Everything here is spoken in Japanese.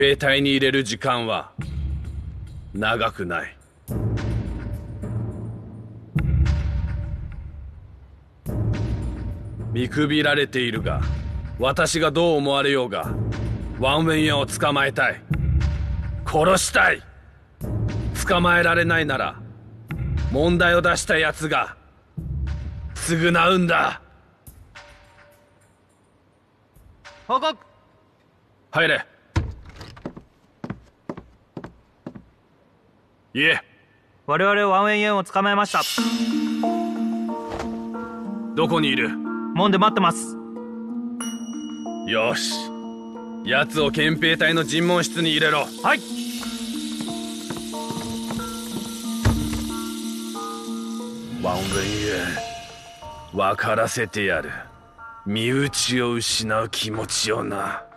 兵隊に入れる時間は長くない。見くびられているが、私がどう思われようがワンウェイヤーを捕まえたい。殺したい。捕まえられないなら問題を出した奴が償うんだ。 報告。 入れ。いえ。 我々ワンウェイヤーを捕まえました。 どこにいる？ 門で待ってます。 よし、奴を憲兵隊の尋問室に入れろ。 はい。 ワンウェイヤー、分からせてやる。身内を失う気持ちをな。